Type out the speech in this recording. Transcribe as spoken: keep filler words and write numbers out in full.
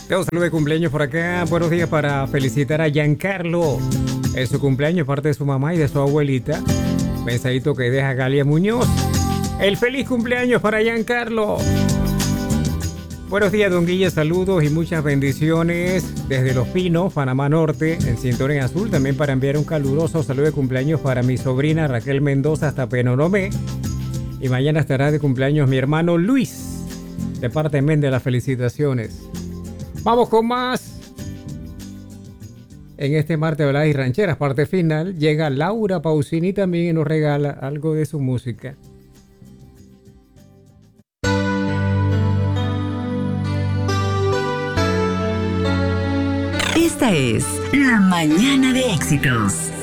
Te saludo de cumpleaños por acá. Buenos días para felicitar a Giancarlo. Es su cumpleaños, parte de su mamá y de su abuelita. Mensajito que deja Galia Muñoz. El feliz cumpleaños para Giancarlo. Buenos días, don Guille. Saludos y muchas bendiciones desde Los Pinos, Panamá Norte, en Cinturón Azul. También para enviar un caluroso saludo de cumpleaños para mi sobrina Raquel Mendoza hasta Penonomé. Y mañana estará de cumpleaños mi hermano Luis. De parte de las felicitaciones. Vamos con más. En este martes de Baladas y Rancheras, parte final, llega Laura Pausini también y nos regala algo de su música. Esta es La Mañana de Éxitos.